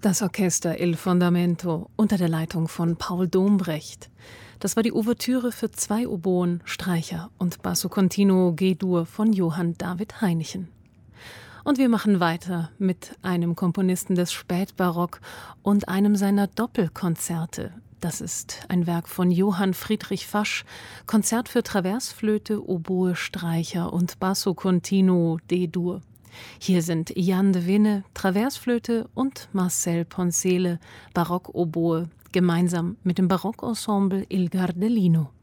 Das Orchester Il Fondamento unter der Leitung von Paul Dombrecht. Das war die Ouvertüre für 2 Oboen, Streicher und Basso Continuo G-Dur von Johann David Heinichen. Und wir machen weiter mit einem Komponisten des Spätbarock und einem seiner Doppelkonzerte. Das ist ein Werk von Johann Friedrich Fasch, Konzert für Traversflöte, Oboe, Streicher und Basso Continuo D-Dur. Hier sind Jan de Winne, Traversflöte und Marcel Poncele, Barockoboe, gemeinsam mit dem Barockensemble Il Gardelino.